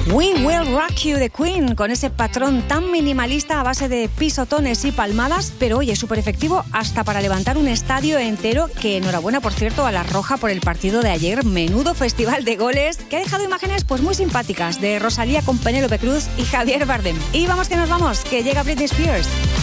We Will Rock You de Queen, con ese patrón tan minimalista a base de pisotones y palmadas, pero oye, súper efectivo hasta para levantar un estadio entero, que enhorabuena por cierto a la Roja por el partido de ayer, menudo festival de goles, que ha dejado imágenes pues muy simpáticas de Rosalía con Penélope Cruz y Javier Bardem. Y vamos que nos vamos, que llega Britney Spears.